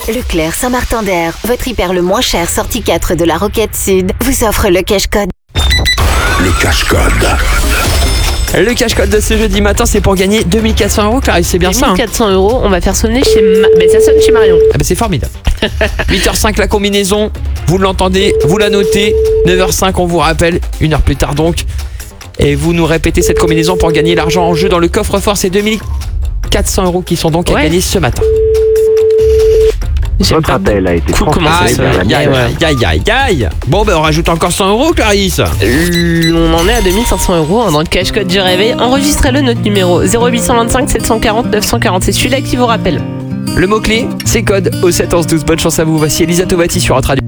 Leclerc Saint-Martin-d'Air, votre hyper le moins cher sortie 4 de la Roquette Sud, vous offre le cash code. Le cash code. Le cash code de ce jeudi matin, c'est pour gagner 2400 €, Clarisse, c'est bien ça 2400 €, on va faire sonner chez mais ça sonne chez Marion. Ah bah c'est formidable. 8h05 la combinaison, vous l'entendez, vous la notez. 9h05 on vous rappelle, 1 heure plus tard donc. Et vous nous répétez cette combinaison pour gagner l'argent en jeu dans le coffre-fort. C'est 2400 € qui sont donc à gagner ce matin. Votre appel a été transféré vers la Aïe. Bon ben on rajoute encore 100 €, Clarisse. On en est à 2500 € dans le cash code du réveil. Enregistrez-le, notre numéro 0825 740 940. C'est celui-là qui vous rappelle. Le mot-clé, c'est code au 7 11 12. Bonne chance à vous. Voici Elisa Tovati sur Votre Radio.